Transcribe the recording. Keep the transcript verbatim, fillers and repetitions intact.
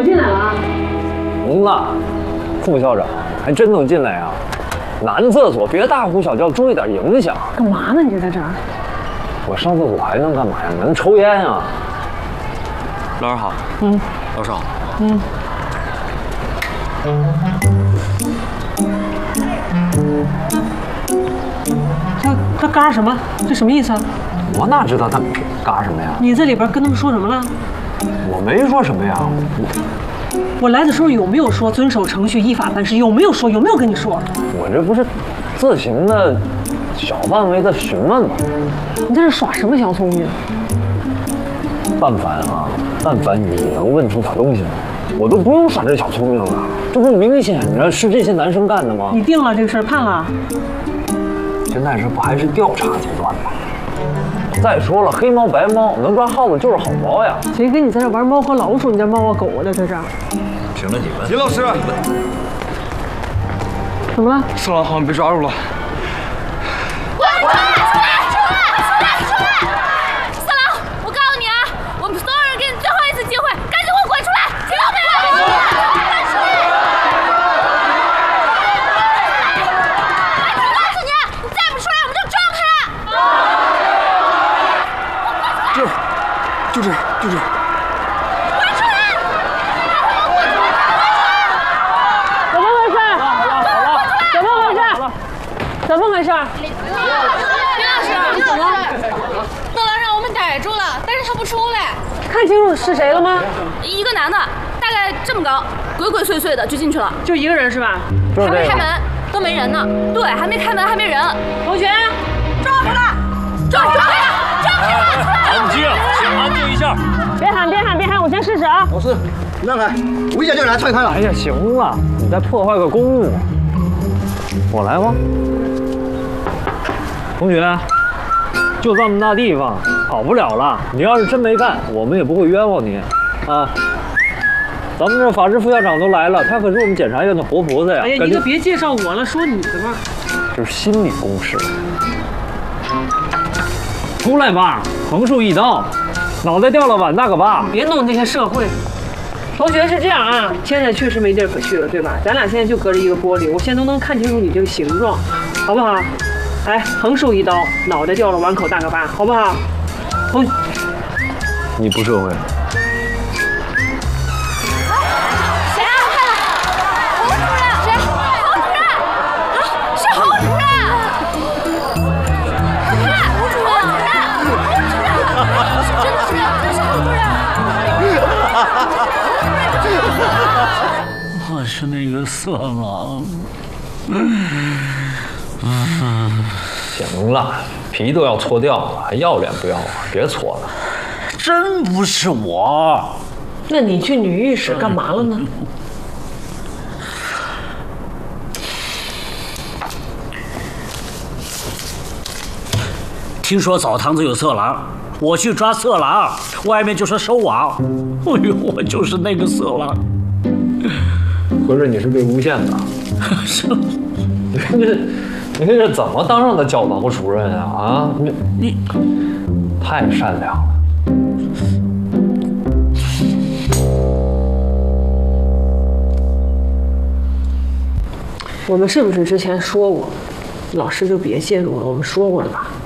我进来了啊。 行了，副校长还真能进来啊！男厕所别大呼小叫，注意点影响。 干嘛呢？你在这儿？ 我上厕所还能干嘛呀？能抽烟啊！ 老师好。 嗯。 老师好。 嗯。他他嘎什么？这什么意思啊？ 我哪知道他嘎什么呀？ 你在里边跟他们说什么了？ 我没说什么呀。 我来的时候有没有说遵守程序、依法办事？有没有说？有没有跟你说？ 我这不是自行的小范围的询问吗？ 你在这耍什么小聪明？ 但凡啊，但凡你能问出点东西来，我都不用耍这小聪明了。这不明显着是这些男生干的吗？ 你定了这个事儿，判了。 现在这不还是调查阶段吗？再说了，黑猫白猫能抓耗子就是好猫呀。 谁跟你在这玩猫和老鼠？你在猫啊狗啊的在这儿？ 行了，你们。 李老师， 怎么了？ 色狼好像被抓住了。 滚出来！出来！出来！出来！色狼，我告诉你啊，我们所有人给你最后一次机会，赶紧给我滚出来！听到没有？滚出来！滚出来！我告诉你，你再不出来，我们就撞他！ 这，就这，就这。 滚出来！ 怎么回事？怎么回事？怎么回事？ 李老师，你怎么了？色狼让我们逮住了，但是他不出来。 看清楚是谁了吗？ 一个男的，大概这么高，鬼鬼祟祟的就进去了， 就一个人是吧？ 还没开门，都没人呢。对，还没开门，还没人。 同学， 抓住他！抓住他！抓住他！ 安静，先安静一下。 别喊别喊别喊，我先试试啊。 老师，你让开，我一脚就给他踹开了。 哎呀，行了，你再破坏个公务，我来吧。同学，就这么大地方，跑不了了。你要是真没干，我们也不会冤枉你，啊。咱们这法制副校长都来了，他可是我们检察院的活菩萨呀。 哎呀，你可别介绍我了，说你的吧。 这是心理攻势。出来吧，横竖一刀，脑袋掉了碗大个疤。 别弄这些社会。同学是这样啊，现在确实没地儿可去了，对吧？咱俩现在就隔着一个玻璃，我现在都能看清楚你这个形状，好不好？哎，横竖一刀，脑袋掉了碗口大个疤，好不好？同， 你不社会。 谁啊？看了，侯主任，谁？侯主任啊，是侯主任。看，侯主任，侯主任，真的是，真是侯主任。 我是那个色狼。 行了，皮都要搓掉了，还要脸不要啊？别搓了。 真不是我。 那你去女浴室干嘛了呢？ 听说澡堂子有色狼，我去抓色狼，外面就说收网。哎呦，我就是那个色狼。 合着你是被诬陷的？ 是。 你这，你这怎么当上的教导部主任啊？啊，你你太善良了。 我们是不是之前说过，老师就别介入了？我们说过了吧？